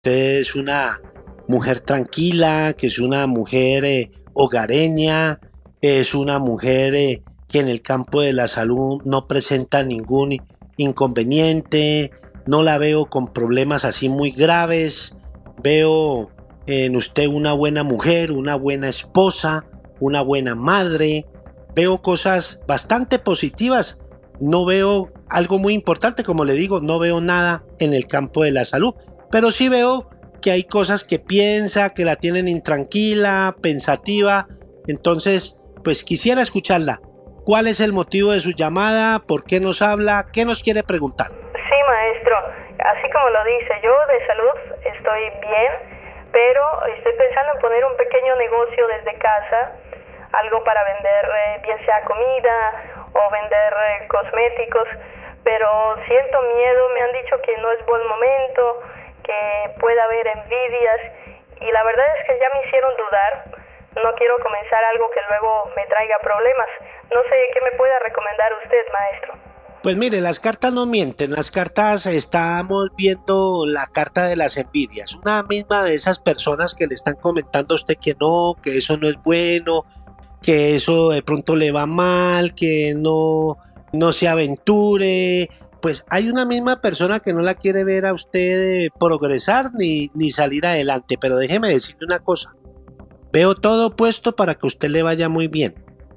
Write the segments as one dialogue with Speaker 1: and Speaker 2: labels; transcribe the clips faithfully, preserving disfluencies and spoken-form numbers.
Speaker 1: usted es una mujer tranquila, que es una mujer eh, hogareña, es una mujer eh, que en el campo de la salud no presenta ningún inconveniente, no la veo con problemas así muy graves, veo en usted una buena mujer, una buena esposa, una buena madre, veo cosas bastante positivas, no veo algo muy importante, como le digo, no veo nada en el campo de la salud, pero sí veo que hay cosas que piensa, que la tienen intranquila, pensativa, entonces pues quisiera escucharla. ¿Cuál es el motivo de su llamada? ¿Por qué nos habla? ¿Qué nos quiere preguntar?
Speaker 2: Sí, maestro, así como lo dice, yo de salud estoy bien, pero estoy pensando en poner un pequeño negocio desde casa, algo para vender, eh, bien sea comida o vender eh, cosméticos, pero siento miedo, me han dicho que no es buen momento, que puede haber envidias, y la verdad es que ya me hicieron dudar. No quiero comenzar algo que luego me traiga problemas. No sé qué me pueda recomendar usted, maestro.
Speaker 1: Pues mire, las cartas no mienten, las cartas estamos viendo la carta de las envidias, una misma de esas personas que le están comentando a usted que no, que eso no es bueno, que eso de pronto le va mal, que no, no se aventure. Pues hay una misma persona que no la quiere ver a usted progresar ni, ni salir adelante, pero déjeme decirle una cosa. Veo todo puesto para que a usted le vaya muy bien.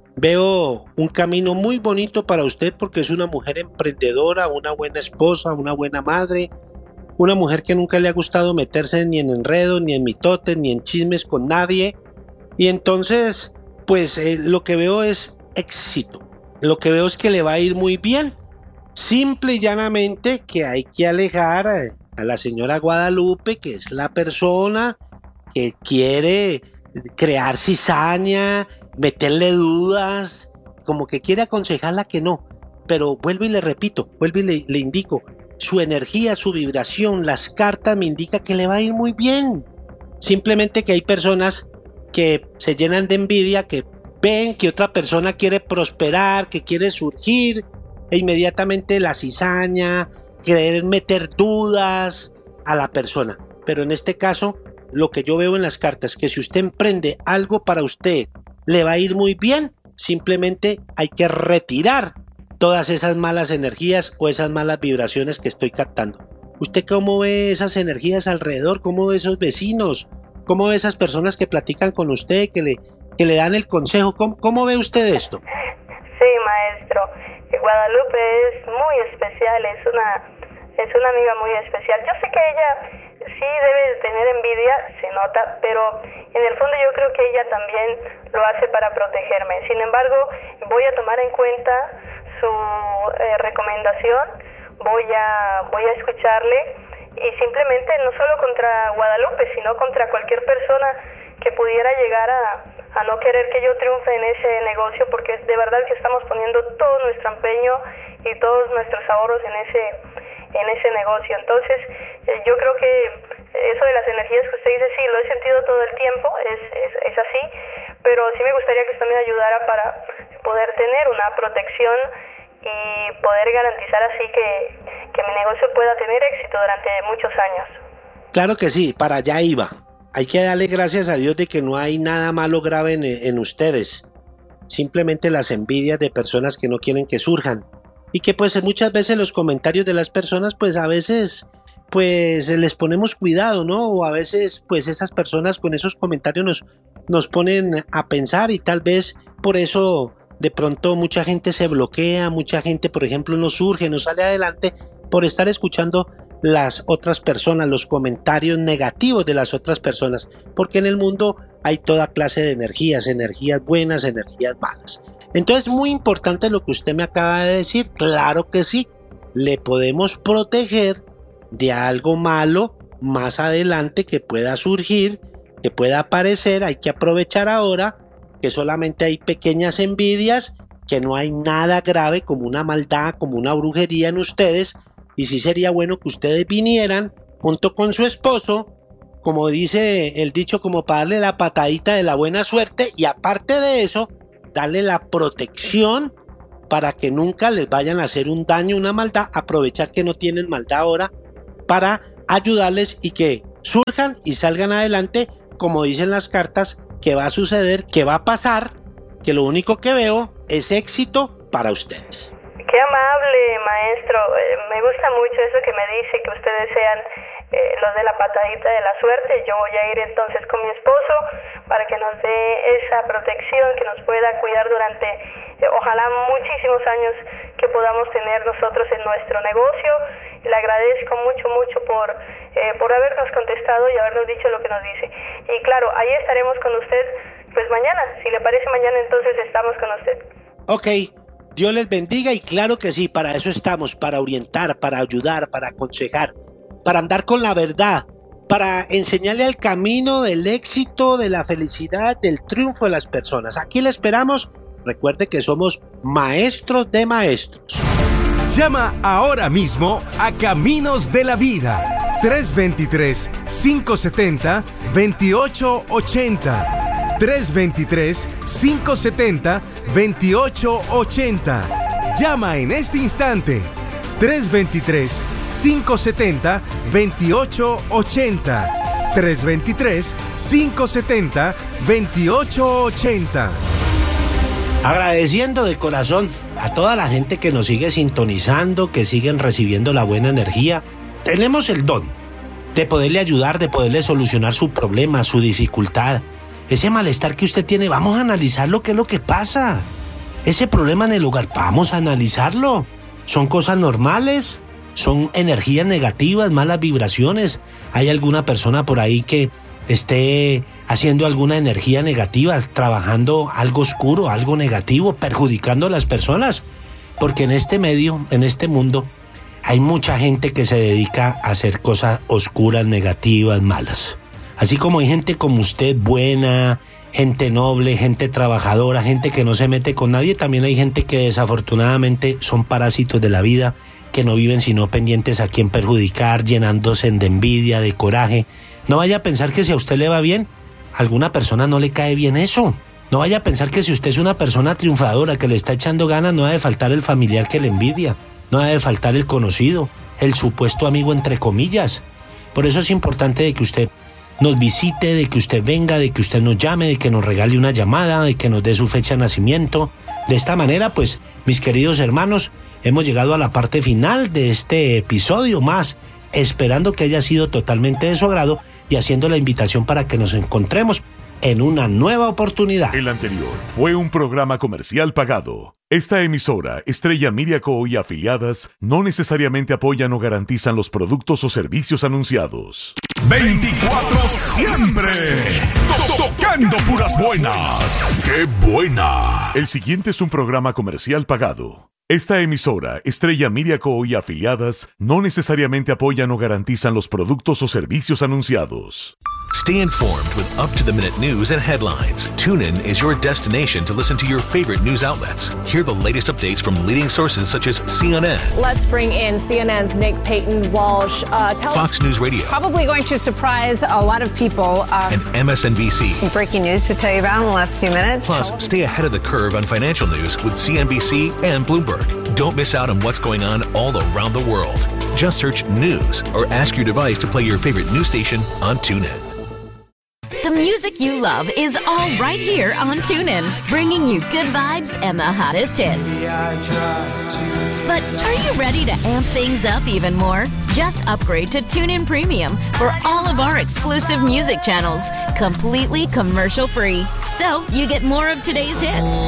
Speaker 1: Veo un camino muy bonito para usted porque es una mujer emprendedora, una buena esposa, una buena madre, una mujer que nunca le ha gustado meterse ni en enredos, ni en mitotes, ni en chismes con nadie. Y entonces, pues eh, lo que veo es éxito. Lo que veo es que le va a ir muy bien. Simple y llanamente que hay que alejar a, a la señora Guadalupe, que es la persona que quiere crear cizaña, meterle dudas, como que quiere aconsejarla que no, pero vuelvo y le repito, vuelvo y le, le indico, su energía, su vibración, las cartas me indican que le va a ir muy bien, simplemente que hay personas que se llenan de envidia, que ven que otra persona quiere prosperar, que quiere surgir, e inmediatamente la cizaña, querer meter dudas a la persona, pero en este caso, lo que yo veo en las cartas, que si usted emprende algo para usted, le va a ir muy bien, simplemente hay que retirar todas esas malas energías o esas malas vibraciones que estoy captando. ¿Usted cómo ve esas energías alrededor? ¿Cómo ve esos vecinos? ¿Cómo ve esas personas que platican con usted, que le, que le dan el consejo? ¿Cómo, cómo ve usted esto?
Speaker 2: Sí, maestro, Guadalupe es muy especial, es una, es una amiga muy especial. Yo sé que ella sí debe de tener envidia, se nota, pero en el fondo yo creo que ella también lo hace para protegerme. Sin embargo, voy a tomar en cuenta su eh, recomendación, voy a, voy a escucharle, y simplemente no solo contra Guadalupe, sino contra cualquier persona que pudiera llegar a, a no querer que yo triunfe en ese negocio, porque de verdad que estamos poniendo todo nuestro empeño y todos nuestros ahorros en ese en ese negocio. Entonces, eh, yo creo que eso de las energías que usted dice, sí, lo he sentido todo el tiempo, es, es, es así, pero sí me gustaría que usted me ayudara para poder tener una protección y poder garantizar así que, que mi negocio pueda tener éxito durante muchos años.
Speaker 1: Claro que sí, para allá iba. Hay que darle gracias a Dios de que no hay nada malo grave en, en ustedes. Simplemente las envidias de personas que no quieren que surjan. Y que pues muchas veces los comentarios de las personas pues a veces pues les ponemos cuidado, ¿no? O a veces pues esas personas con esos comentarios nos, nos ponen a pensar, y tal vez por eso de pronto mucha gente se bloquea, mucha gente por ejemplo no surge, no sale adelante por estar escuchando las otras personas, los comentarios negativos de las otras personas, porque en el mundo hay toda clase de energías, energías buenas, energías malas. Entonces, muy importante lo que usted me acaba de decir. Claro que sí, le podemos proteger de algo malo más adelante que pueda surgir, que pueda aparecer. Hay que aprovechar ahora que solamente hay pequeñas envidias, que no hay nada grave como una maldad, como una brujería en ustedes, y sí sería bueno que ustedes vinieran junto con su esposo, como dice el dicho, como para darle la patadita de la buena suerte, y aparte de eso, darle la protección para que nunca les vayan a hacer un daño, una maldad, aprovechar que no tienen maldad ahora para ayudarles y que surjan y salgan adelante, como dicen las cartas, que va a suceder, que va a pasar, que lo único que veo es éxito para ustedes.
Speaker 2: Qué amable, maestro. Eh, me gusta mucho eso que me dice, que ustedes sean eh, los de la patadita de la suerte. Yo voy a ir entonces con mi esposo para que nos dé esa protección, que nos pueda cuidar durante, eh, ojalá, muchísimos años que podamos tener nosotros en nuestro negocio. Le agradezco mucho, mucho por, eh, por habernos contestado y habernos dicho lo que nos dice. Y claro, ahí estaremos con usted, pues mañana. Si le parece, mañana entonces estamos con usted.
Speaker 1: Ok, Dios les bendiga y claro que sí, para eso estamos, para orientar, para ayudar, para aconsejar, para andar con la verdad, para enseñarle el camino del éxito, de la felicidad, del triunfo de las personas. Aquí le esperamos. Recuerde que somos maestros de maestros.
Speaker 3: Llama ahora mismo a Caminos de la Vida. tres dos tres, cinco siete cero, dos ocho ocho cero. tres dos tres, cinco siete cero, dos ocho ocho cero. Llama en este instante. tres dos tres, cinco siete cero, dos ocho ocho cero. tres dos tres, cinco siete cero, dos ocho ocho cero.
Speaker 1: Agradeciendo de corazón a toda la gente que nos sigue sintonizando, que siguen recibiendo la buena energía. Tenemos el don de poderle ayudar, de poderle solucionar su problema, su dificultad. Ese malestar que usted tiene, vamos a analizar lo que es lo que pasa. Ese problema en el hogar, vamos a analizarlo. ¿Son cosas normales? ¿Son energías negativas, malas vibraciones? ¿Hay alguna persona por ahí que esté haciendo alguna energía negativa, trabajando algo oscuro, algo negativo, perjudicando a las personas? Porque en este medio, en este mundo, hay mucha gente que se dedica a hacer cosas oscuras, negativas, malas. Así como hay gente como usted, buena, gente noble, gente trabajadora, gente que no se mete con nadie, también hay gente que desafortunadamente son parásitos de la vida, que no viven sino pendientes a quién perjudicar, llenándose de envidia, de coraje. No vaya a pensar que si a usted le va bien, a alguna persona no le cae bien eso. No vaya a pensar que si usted es una persona triunfadora que le está echando ganas, no ha de faltar el familiar que le envidia, no ha de faltar el conocido, el supuesto amigo entre comillas. Por eso es importante de que usted nos visite, de que usted venga, de que usted nos llame, de que nos regale una llamada, de que nos dé su fecha de nacimiento. De esta manera, pues, mis queridos hermanos, hemos llegado a la parte final de este episodio más, esperando que haya sido totalmente de su agrado y haciendo la invitación para que nos encontremos en una nueva oportunidad.
Speaker 4: El anterior fue un programa comercial pagado. Esta emisora, Estrella Media Co. y afiliadas, no necesariamente apoyan o garantizan los productos o servicios anunciados. veinticuatro siempre to- tocando puras buenas. ¡Qué buena! El siguiente es un programa comercial pagado. Esta emisora, Estrella Media Co. y afiliadas, no necesariamente apoyan o garantizan los productos o servicios anunciados.
Speaker 5: Stay informed with up-to-the-minute news and headlines. TuneIn is your destination to listen to your favorite news outlets. Hear the latest updates from leading sources such as C N N.
Speaker 6: Let's bring in C N N's Nick Payton Walsh. Uh, tell
Speaker 5: Fox News Radio.
Speaker 6: Probably going to surprise a lot of people. Uh,
Speaker 5: and M S N B C.
Speaker 7: Breaking news to tell you about in the last few minutes.
Speaker 5: Plus, stay ahead of the curve on financial news with C N B C and Bloomberg. Don't miss out on what's going on all around the world. Just search news or ask your device to play your favorite news station on TuneIn.
Speaker 8: The music you love is all right here on TuneIn, bringing you good vibes and the hottest hits. But are you ready to amp things up even more? Just upgrade to TuneIn Premium for all of our exclusive music channels, completely commercial-free. So you get more of today's hits,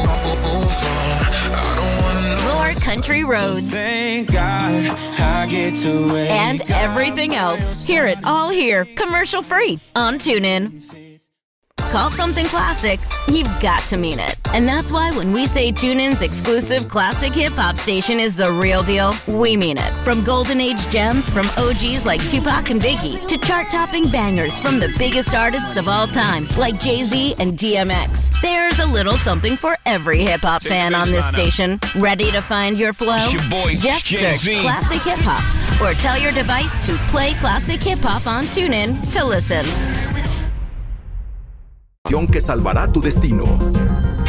Speaker 8: more country roads, and everything else. Hear it all here, commercial-free on TuneIn. Call something classic, you've got to mean it. And that's why when we say TuneIn's exclusive classic hip-hop station is the real deal, we mean it. From golden age gems from O Gs like Tupac and Biggie to chart-topping bangers from the biggest artists of all time like Jay-Z and D M X. There's a little something for every hip-hop fan on this station. Ready to find your flow?
Speaker 9: It's your boy,
Speaker 8: Just
Speaker 9: Jay-Z.
Speaker 8: search Classic Hip-Hop or tell your device to play Classic Hip-Hop on TuneIn to listen.
Speaker 10: Que salvará tu destino.